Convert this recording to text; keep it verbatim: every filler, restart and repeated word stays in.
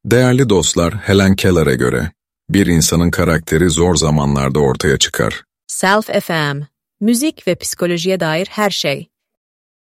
Değerli dostlar, Helen Keller'e göre, bir insanın karakteri zor zamanlarda ortaya çıkar. Self F M, müzik ve psikolojiye dair her şey.